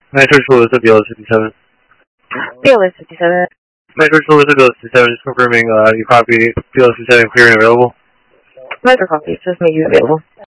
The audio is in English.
Metro tool is a BL67. BL67. Metro tool is a BL67, just confirming you copy BL67 clear and available. Metro copy, just make you available.